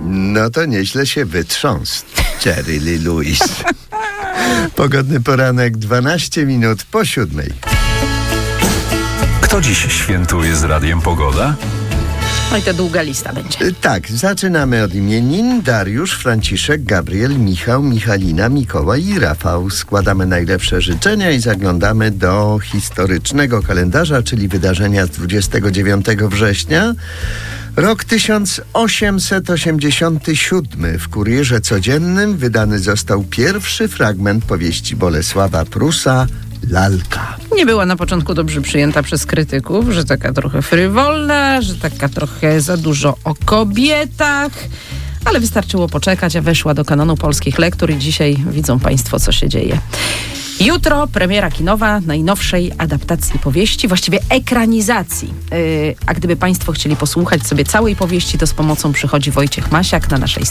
No to nieźle się wytrząsł, Jerry Lee Lewis. Pogodny poranek, 12 minut po 7. Kto dziś świętuje z Radiem Pogoda? No i to długa lista będzie. Tak, zaczynamy od imienin. Dariusz, Franciszek, Gabriel, Michał, Michalina, Mikołaj i Rafał. Składamy najlepsze życzenia i zaglądamy do historycznego kalendarza, czyli wydarzenia z 29 września. Rok 1887. W Kurierze Codziennym wydany został pierwszy fragment powieści Bolesława Prusa Lalka. Nie była na początku dobrze przyjęta przez krytyków, że taka trochę frywolna, że taka trochę za dużo o kobietach, ale wystarczyło poczekać, a weszła do kanonu polskich lektur i dzisiaj widzą Państwo, co się dzieje. Jutro premiera kinowa najnowszej adaptacji powieści, właściwie ekranizacji. A gdyby Państwo chcieli posłuchać sobie całej powieści, to z pomocą przychodzi Wojciech Masiak na naszej